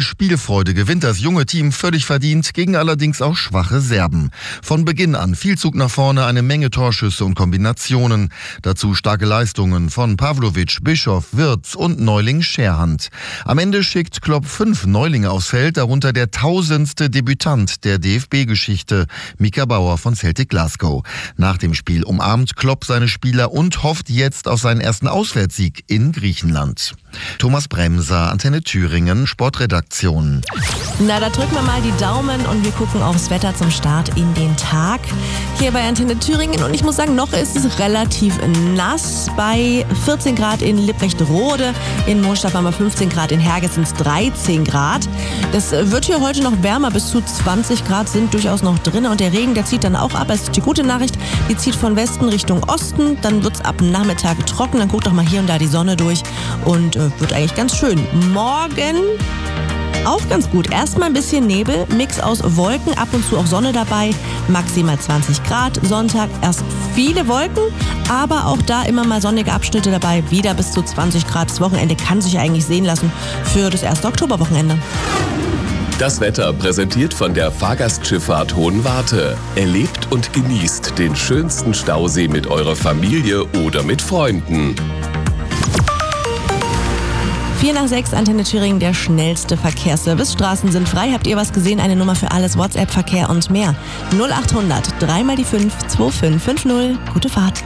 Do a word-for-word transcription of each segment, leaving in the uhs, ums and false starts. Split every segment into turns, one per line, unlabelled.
Spielfreude gewinnt das junge Team völlig verdient, gegen allerdings auch schwache Serben. Von Beginn an viel Zug nach vorne, eine Menge Torschüsse und Kombinationen. Dazu starke Leistungen von Pavlovic, Bischof, Wirtz und Neuling Scherhand. Am Ende schickt Klopp fünf Neulinge aufs Feld, darunter der tausendste Debütant der D F B-Geschichte, Mika Bauer von Celtic Glasgow. Nach dem Spiel umarmt Klopp seine Spieler und hofft jetzt auf seinen ersten Auswärtssieg in Griechenland. Thomas Bremser, Antenne Thüringen, Sportredaktion.
Na, da drücken wir mal die Daumen und wir gucken aufs Wetter zum Start in den Tag. Hier bei Antenne Thüringen, und ich muss sagen, noch ist es relativ nass. Bei vierzehn Grad in Lipprecht-Rode, in Mondstadt haben wir fünfzehn Grad, in Herges sind es dreizehn Grad. Das wird hier heute noch wärmer, bis zu zwanzig Grad sind durchaus noch drin. Und der Regen, der zieht dann auch ab. Das ist die gute Nachricht, die zieht von Westen Richtung Osten. Dann wird es ab Nachmittag trocken, dann guckt doch mal hier und da die Sonne durch und äh, wird eigentlich ganz schön. Morgen auch ganz gut. Erstmal ein bisschen Nebel, Mix aus Wolken, ab und zu auch Sonne dabei, maximal zwanzig Grad. Sonntag erst viele Wolken, aber auch da immer mal sonnige Abschnitte dabei, wieder bis zu zwanzig Grad. Das Wochenende kann sich eigentlich sehen lassen für das erste Oktoberwochenende.
Das Wetter präsentiert von der Fahrgastschifffahrt Hohenwarte. Erlebt und genießt den schönsten Stausee mit eurer Familie oder mit Freunden.
vier nach sechs, Antenne Thüringen, der schnellste Verkehrsservice. Straßen sind frei. Habt ihr was gesehen? Eine Nummer für alles, WhatsApp, Verkehr und mehr. null acht hundert, drei mal die fünf, zwei fünf fünf null. Gute Fahrt.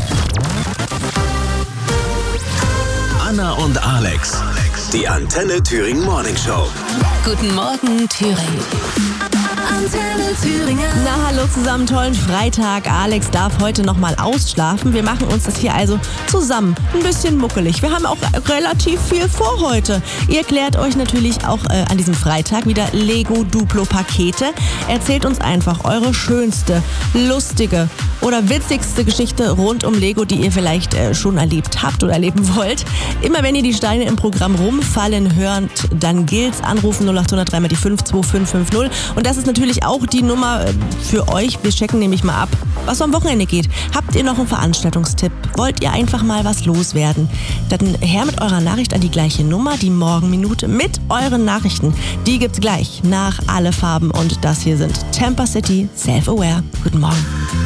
Anna und Alex, die Antenne Thüringen Morning Show.
Guten Morgen, Thüringen. Antenne Thüringen.
Na, hallo zusammen, tollen Freitag. Alex darf heute noch mal ausschlafen. Wir machen uns das hier also zusammen ein bisschen muckelig. Wir haben auch relativ viel vor heute. Ihr klärt euch natürlich auch äh, an diesem Freitag wieder Lego-Duplo-Pakete. Erzählt uns einfach eure schönste, lustige oder witzigste Geschichte rund um Lego, die ihr vielleicht äh, schon erlebt habt oder erleben wollt. Immer wenn ihr die Steine im Programm rumfallen hört, dann gilt's. Anrufen null acht hundert, drei mal die fünf, zwei fünf fünf null. Und das ist natürlich auch die Nummer für euch. Wir checken nämlich mal ab, was am Wochenende geht. Habt ihr noch einen Veranstaltungstipp? Wollt ihr einfach mal was loswerden? Dann her mit eurer Nachricht an die gleiche Nummer, die Morgenminute mit euren Nachrichten. Die gibt's gleich nach Alle Farben. Und das hier sind Tampa City, Self-Aware. Guten Morgen.